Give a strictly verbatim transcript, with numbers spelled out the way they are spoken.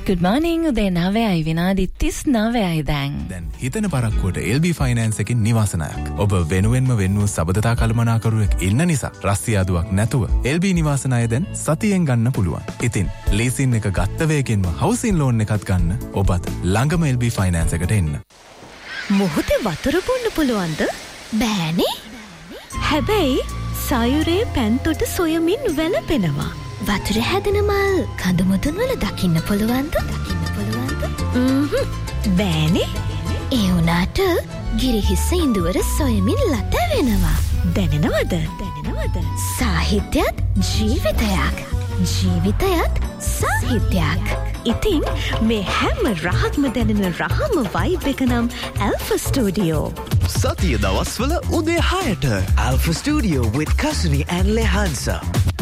Good morning උදේ නවයයි විනාඩි තිස් නවයයි දැන්. දැන් හිතන පරක්කුවට එල් බී ෆයිනෑන්ස් එකකින් නිවාස ණයක්. ඔබ වෙනුවෙන්ම වෙන්වූ සබඳතා කළමනාකරුවෙක් ඉන්න නිසා රස්තියාදුවක් නැතුව එල් බී නිවාස ණය දැන් සතියෙන් ගන්න පුළුවන්. ඉතින් ලීසින් එක ගත්ත වේගෙන්ම හවුසින් ලෝන් එකක් ගන්න ඔබත් ළඟම එල් බී ෆයිනෑන්ස් එකට එන්න. මොහොතේ වතුර බොන්න පුළුවන්ද? බෑනේ. හැබැයි සයුරේ පැන්තොට සොයමින් වැළපෙනවා. වතුර හැදෙන මල් කඳු මුදුන් වල දකින්න පුළුවන්ද? දකින්න පුළුවන්ද? හ්ම් බෑනේ. ඒ උනාට ගිරිහිස්ස ඉඳුවර සොයමින් ලත වෙනවා. දැනෙනවද? දැනෙනවද? සාහිත්‍යත් ජීවිතයක්. ජීවිතයත් සාහිත්‍යයක්. ඉතින් මේ හැම රහක්ම දැනෙන රහම වයිබ් එක නම් Alpha Studio. සතිය දවස්වල උදේ හයට Alpha Studio with Kasuni and Lehansa.